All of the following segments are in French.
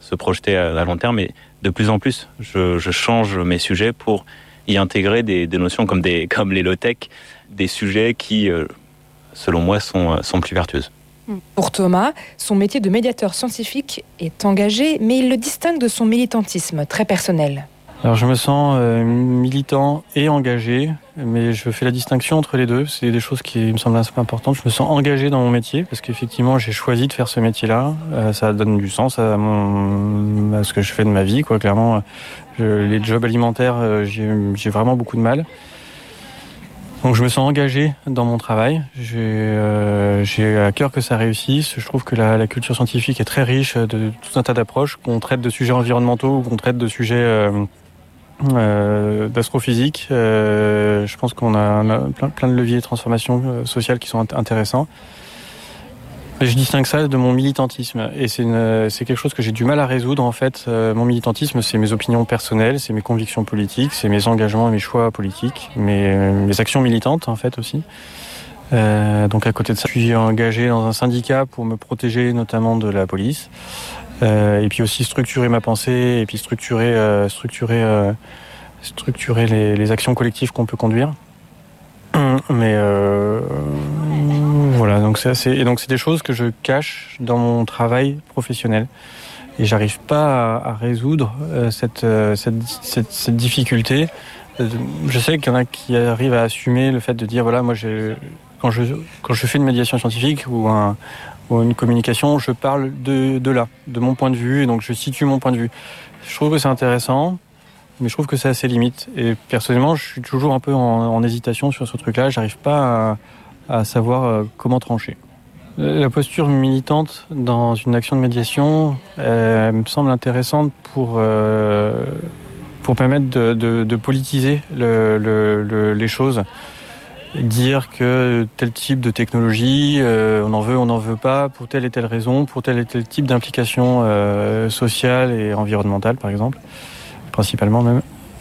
se projeter à long terme. Et de plus en plus, je change mes sujets pour y intégrer des notions comme les low-tech, des sujets qui, selon moi, sont plus vertueuses. Pour Thomas, son métier de médiateur scientifique est engagé, mais il le distingue de son militantisme très personnel. Alors je me sens militant et engagé, mais je fais la distinction entre les deux. C'est des choses qui me semblent assez importantes. Je me sens engagé dans mon métier parce qu'effectivement j'ai choisi de faire ce métier-là. Ça donne du sens à ce que je fais de ma vie, quoi. Clairement, les jobs alimentaires, j'ai vraiment beaucoup de mal. Donc je me sens engagé dans mon travail. J'ai à cœur que ça réussisse. Je trouve que la culture scientifique est très riche de tout un tas d'approches, qu'on traite de sujets environnementaux ou qu'on traite de sujets d'astrophysique. Je pense qu'on a plein de leviers de transformation sociale qui sont intéressants. Je distingue ça de mon militantisme et c'est quelque chose que j'ai du mal à résoudre en fait. Mon militantisme, c'est mes opinions personnelles, c'est mes convictions politiques, c'est mes engagements et mes choix politiques, mes actions militantes en fait aussi. Donc à côté de ça, je suis engagé dans un syndicat pour me protéger notamment de la police et puis aussi structurer ma pensée et puis structurer les actions collectives qu'on peut conduire. Mais voilà, donc c'est des choses que je cache dans mon travail professionnel et j'arrive pas à résoudre cette difficulté. Je sais qu'il y en a qui arrivent à assumer le fait de dire voilà, moi quand je fais une médiation scientifique ou une communication, je parle de mon point de vue et donc je situe mon point de vue. Je trouve que c'est intéressant. Mais je trouve que c'est à ses limites. Et personnellement, je suis toujours un peu en hésitation sur ce truc-là. J'arrive pas à savoir comment trancher. La posture militante dans une action de médiation me semble intéressante pour permettre de politiser les choses. Dire que tel type de technologie, on en veut pas pour telle et telle raison, pour tel et tel type d'implication sociale et environnementale, par exemple. Principalement même.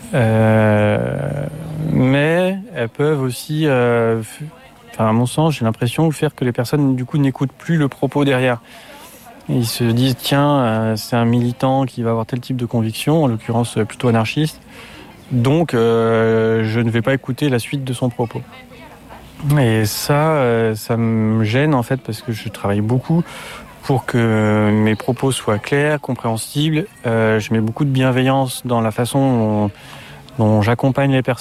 Mais elles peuvent aussi, à mon sens, j'ai l'impression faire que les personnes du coup n'écoutent plus le propos derrière. Ils se disent tiens, c'est un militant qui va avoir tel type de conviction, en l'occurrence plutôt anarchiste, donc je ne vais pas écouter la suite de son propos. Et ça me gêne en fait parce que je travaille beaucoup pour que mes propos soient clairs, compréhensibles. Je mets beaucoup de bienveillance dans la façon dont j'accompagne les personnes.